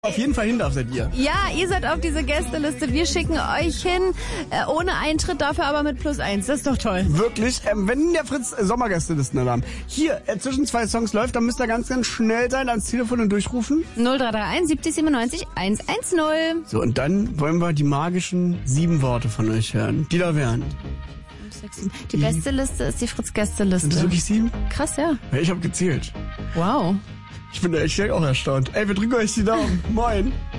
Auf jeden Fall hin darf, seid ihr. Ja, ihr seid auf diese Gästeliste. Wir schicken euch hin, ohne Eintritt, dafür aber mit +1. Das ist doch toll. Wirklich? Wenn der Fritz Sommergästelisten-Alarm hier zwischen 2 Songs läuft, dann müsst ihr ganz, ganz schnell sein ans Telefon und durchrufen. 0331 70 97 110. So, und dann wollen wir die magischen 7 Worte von euch hören. Die da wären. Die beste Liste ist die Fritz-Gästeliste. Sind das wirklich 7? Krass, ja. Ja, ich habe gezählt. Wow. Ich bin da echt auch erstaunt. Ey, wir drücken euch die Daumen. Moin.